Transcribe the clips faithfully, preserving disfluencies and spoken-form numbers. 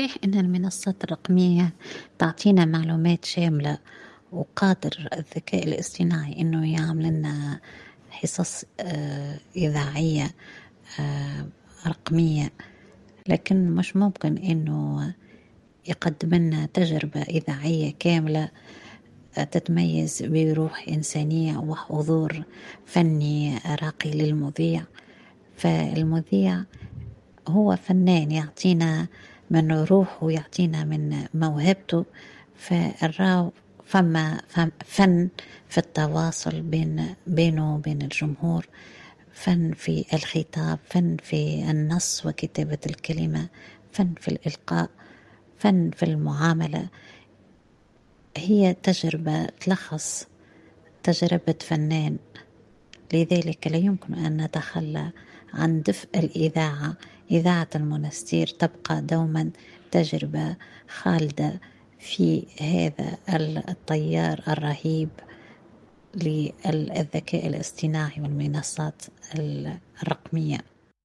صحيح أن المنصات الرقمية تعطينا معلومات شاملة، وقادر الذكاء الاصطناعي أنه يعمل لنا حصص آه، إذاعية آه، رقمية، لكن مش ممكن أنه يقدم لنا تجربة إذاعية كاملة تتميز بروح إنسانية وحضور فني راقي للمذيع. فالمذيع هو فنان، يعطينا من روحه، يعطينا من موهبته. فالراو فما فن في التواصل بين بينه وبين الجمهور، فن في الخطاب، فن في النص وكتابة الكلمة، فن في الإلقاء، فن في المعاملة. هي تجربة تلخص تجربة فنان، لذلك لا يمكن أن نتخلى عن دفء الإذاعة. إذاعة المنستير تبقى دوما تجربة خالدة في هذا التيار الرهيب للذكاء الاصطناعي والمنصات الرقمية.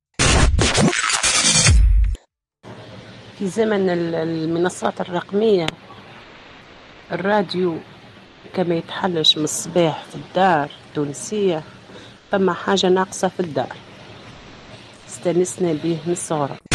في زمن المنصات الرقمية الراديو كما يتحلش من الصباح في الدار التونسية، فما حاجة ناقصة في الدار استنسنا به من الصغر.